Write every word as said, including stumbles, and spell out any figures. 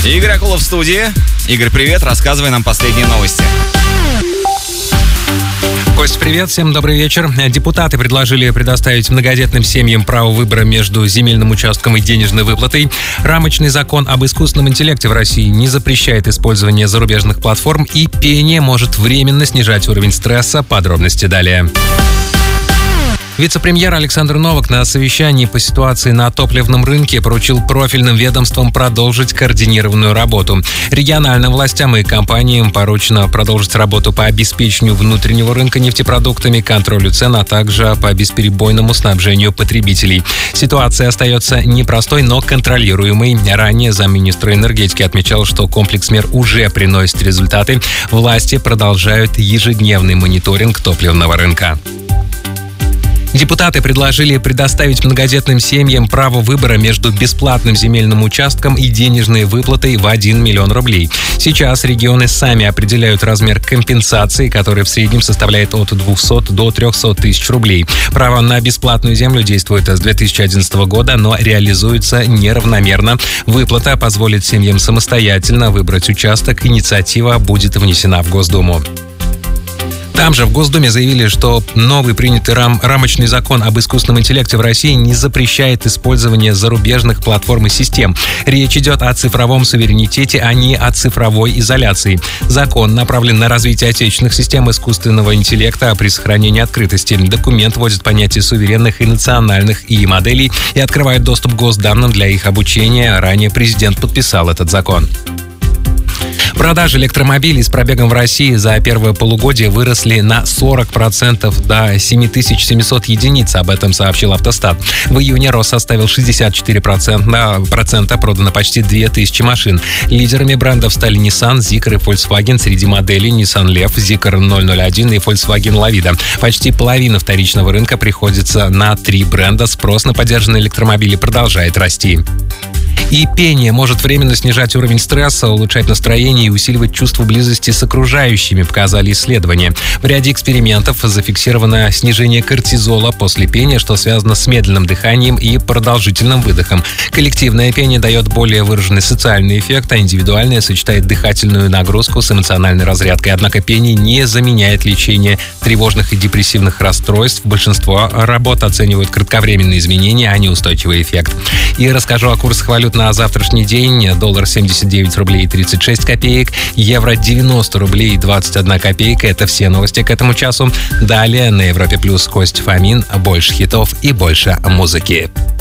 Игорь Акулов в студии. Игорь, привет, рассказывай нам последние новости. Кость, привет, всем добрый вечер. Депутаты предложили предоставить многодетным семьям право выбора между земельным участком и денежной выплатой. Рамочный закон об искусственном интеллекте в России не запрещает использование зарубежных платформ, и пение может временно снижать уровень стресса. Подробности далее. Вице-премьер Александр Новак на совещании по ситуации на топливном рынке поручил профильным ведомствам продолжить координированную работу. Региональным властям и компаниям поручено продолжить работу по обеспечению внутреннего рынка нефтепродуктами, контролю цен, а также по бесперебойному снабжению потребителей. Ситуация остается непростой, но контролируемой. Ранее замминистра энергетики отмечал, что комплекс мер уже приносит результаты. Власти продолжают ежедневный мониторинг топливного рынка. Депутаты предложили предоставить многодетным семьям право выбора между бесплатным земельным участком и денежной выплатой в один миллион рублей. Сейчас регионы сами определяют размер компенсации, который в среднем составляет от двухсот до трехсот тысяч рублей. Право на бесплатную землю действует с две тысячи одиннадцатого года, но реализуется неравномерно. Выплата позволит семьям самостоятельно выбрать участок. Инициатива будет внесена в Госдуму. Там же в Госдуме заявили, что новый принятый рам- рамочный закон об искусственном интеллекте в России не запрещает использование зарубежных платформ и систем. Речь идет о цифровом суверенитете, а не о цифровой изоляции. Закон направлен на развитие отечественных систем искусственного интеллекта при сохранении открытости. Документ вводит понятие суверенных и национальных и и моделей и открывает доступ к госданным для их обучения. Ранее президент подписал этот закон. Продажи электромобилей с пробегом в России за первое полугодие выросли на сорок процентов до семь тысяч семьсот единиц. Об этом сообщил Автостат. В июне рост составил шестьдесят четыре процента, продано почти две тысячи машин. Лидерами брендов стали Nissan, Zikr и Volkswagen. Среди моделей Nissan Leaf, Zikr ноль ноль один и Volkswagen Lavida. Почти половина вторичного рынка приходится на три бренда. Спрос на подержанные электромобили продолжает расти. И пение может временно снижать уровень стресса, улучшать настроение и усиливать чувство близости с окружающими, показали исследования. В ряде экспериментов зафиксировано снижение кортизола после пения, что связано с медленным дыханием и продолжительным выдохом. Коллективное пение дает более выраженный социальный эффект, а индивидуальное сочетает дыхательную нагрузку с эмоциональной разрядкой. Однако пение не заменяет лечение тревожных и депрессивных расстройств. Большинство работ оценивают кратковременные изменения, а не устойчивый эффект. И расскажу о курсах валют на завтрашний день. Доллар семьдесят девять рублей тридцать шесть копеек, евро девяносто рублей двадцать одна копейка. Это все новости к этому часу. Далее на Европе Плюс Кость Фомин. Больше хитов и больше музыки.